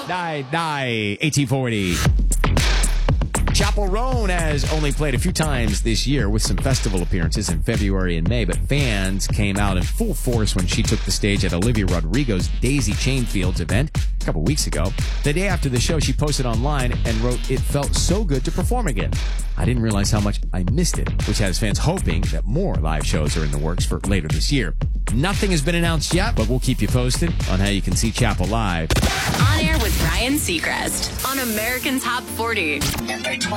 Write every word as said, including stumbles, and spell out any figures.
Die, die, eighteen forty. Chappell Roan has only played a few times this year with some festival appearances in February and May, but fans came out in full force when she took the stage at Olivia Rodrigo's Daisy Chainfield's event a couple weeks ago. The day after the show, she posted online and wrote, "It felt so good to perform again. I didn't realize how much I missed it," which has fans hoping that more live shows are in the works for later this year. Nothing has been announced yet, but we'll keep you posted on how you can see Chappell live. On Air with Ryan Seacrest on American Top forty. Number twenty.